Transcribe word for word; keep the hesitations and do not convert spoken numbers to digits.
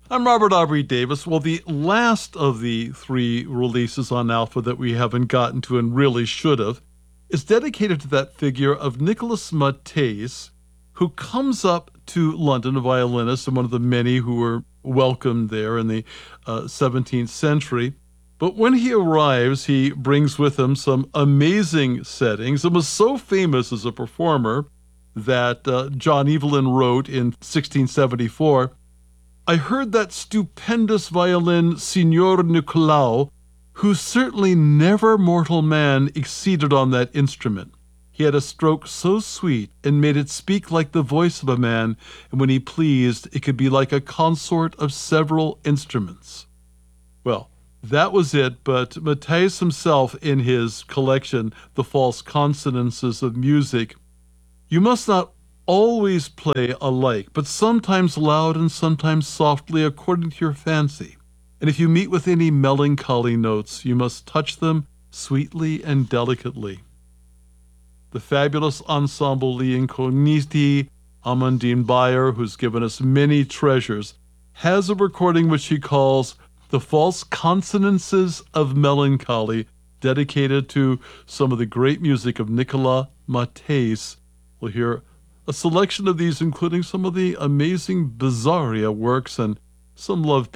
I'm Robert Aubrey Davis. Well, the last of the three releases on Alpha that we haven't gotten to and really should have is dedicated to that figure of Nicholas Matthes, who comes up to London, a violinist and one of the many who were welcomed there in the uh, seventeenth century. But when he arrives, he brings with him some amazing settings and was so famous as a performer that uh, John Evelyn wrote in sixteen seventy-four, "I heard that stupendous violin, Signor Nicolau, who certainly never mortal man exceeded on that instrument. He had a stroke so sweet and made it speak like the voice of a man, and when he pleased, it could be like a consort of several instruments." Well, that was it, but Matthes himself, in his collection, The False Consonances of Music, "You must not always play alike, but sometimes loud and sometimes softly according to your fancy. And if you meet with any melancholy notes, you must touch them sweetly and delicately." The fabulous ensemble Gli Incogniti, Amandine Bayer, who's given us many treasures, has a recording which he calls The False Consonances of Melancholy, dedicated to some of the great music of Nicolas Matthes. We'll hear a selection of these, including some of the amazing Bizarria works and some love